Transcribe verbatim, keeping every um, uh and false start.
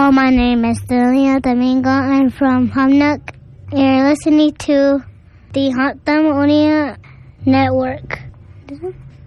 Hello, my name is Delia Domingo. I'm from Hamnock. You're listening to the Hot Unia Network.